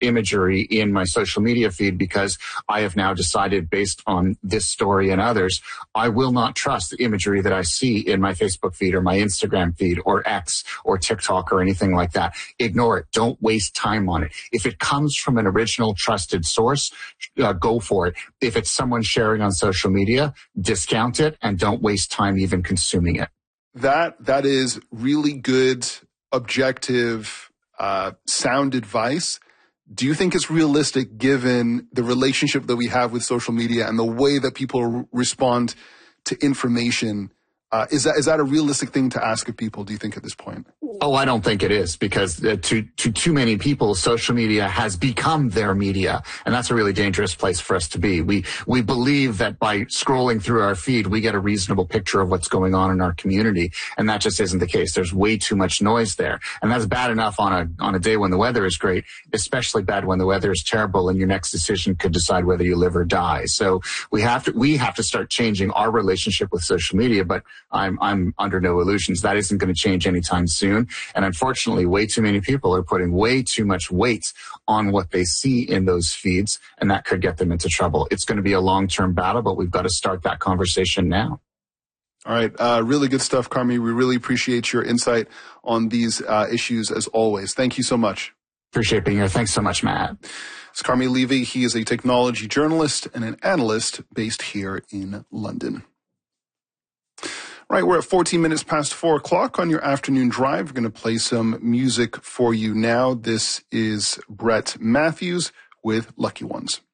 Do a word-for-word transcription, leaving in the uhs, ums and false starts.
imagery in my social media feed because I have now decided, based on this story and others, I will not trust the imagery that I see in my Facebook feed or my Instagram feed or X or TikTok or anything like that. Ignore it. Don't waste time on it. If it comes from an original trusted source, uh, go for it. If it's someone sharing on social media, discount it and don't waste time even consuming it. That, that is really good, objective, uh, sound advice. Do you think it's realistic given the relationship that we have with social media and the way that people r- respond to information? Uh, is that is that a realistic thing to ask of people, do you think, at this point? Oh, I don't think it is, because uh, to, to too many people, social media has become their media. And that's a really dangerous place for us to be. We, we believe that by scrolling through our feed, we get a reasonable picture of what's going on in our community. And that just isn't the case. There's way too much noise there. And that's bad enough on a, on a day when the weather is great, especially bad when the weather is terrible and your next decision could decide whether you live or die. So we have to, we have to start changing our relationship with social media, but I'm, I'm under no illusions. That isn't going to change anytime soon. And unfortunately, way too many people are putting way too much weight on what they see in those feeds, and that could get them into trouble. It's going to be a long-term battle, but we've got to start that conversation now. All right. Uh, really good stuff, Carmi. We really appreciate your insight on these uh, issues as always. Thank you so much. Appreciate being here. Thanks so much, Matt. It's Carmi Levy. He is a technology journalist and an analyst based here in London. Right, we're at fourteen minutes past four o'clock on your afternoon drive. We're going to play some music for you now. This is Brett Matthews with Lucky Ones.